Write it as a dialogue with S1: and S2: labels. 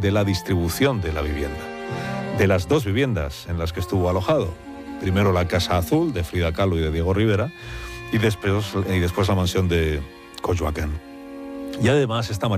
S1: de la distribución de la vivienda, de las 2 viviendas en las que estuvo alojado. Primero la Casa Azul de Frida Kahlo y de Diego Rivera y después la mansión de Coyoacán. Y además esta